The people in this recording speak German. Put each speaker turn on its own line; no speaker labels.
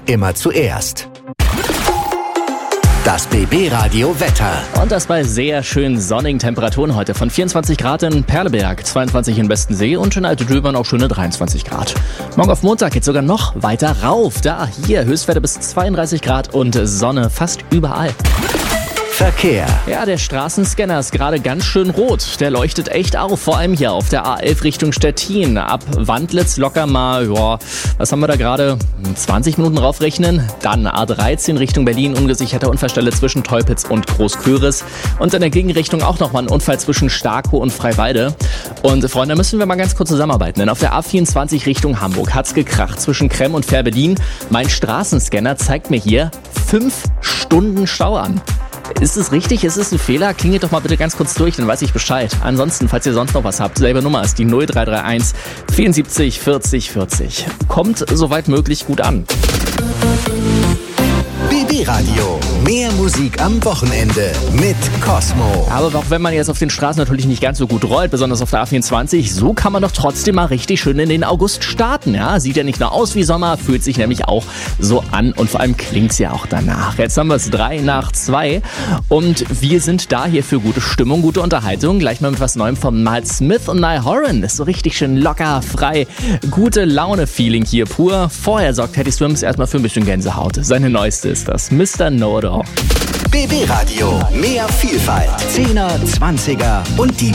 immer zuerst. Das BB-Radio Wetter.
Und das bei sehr schönen sonnigen Temperaturen heute von 24 Grad in Perleberg, 22 in Bestensee und in Altedöbern auch schöne 23 Grad. Morgen auf Montag geht sogar noch weiter rauf. Hier Höchstwerte bis 32 Grad und Sonne fast überall.
Verkehr.
Ja, der Straßenscanner ist gerade ganz schön rot. Der leuchtet echt auf, vor allem hier auf der A11 Richtung Stettin. Ab Wandlitz locker mal, was haben wir da gerade? 20 Minuten raufrechnen. Dann A13 Richtung Berlin, ungesicherte Unfallstelle zwischen Teupitz und Großköris. Und in der Gegenrichtung auch nochmal ein Unfall zwischen Starkow und Freiwalde. Und Freunde, da müssen wir mal ganz kurz zusammenarbeiten, denn auf der A24 Richtung Hamburg hat's gekracht zwischen Kremm und Fähr-Berlin. Mein Straßenscanner zeigt mir hier 5 Stunden Stau an. Ist es richtig? Ist es ein Fehler? Klingelt doch mal bitte ganz kurz durch, dann weiß ich Bescheid. Ansonsten, falls ihr sonst noch was habt, selbe Nummer ist die 0331 74 40 40. Kommt soweit möglich gut an.
BB-Radio. Mehr Musik am Wochenende mit Cosmo.
Aber auch wenn man jetzt auf den Straßen natürlich nicht ganz so gut rollt, besonders auf der A24, so kann man doch trotzdem mal richtig schön in den August starten. Ja, sieht ja nicht nur aus wie Sommer, fühlt sich nämlich auch so an und vor allem klingt's ja auch danach. Jetzt haben wir es 3:03 und wir sind da hier für gute Stimmung, gute Unterhaltung. Gleich mal mit was Neuem von Miles Smith und Niall Horan. Ist so richtig schön locker, frei, gute Laune-Feeling hier pur. Vorher sorgt Teddy Swims erstmal für ein bisschen Gänsehaut. Seine neueste ist das, Mr. Know-It-All.
BB-Radio. Mehr Vielfalt. 10er, 20er und die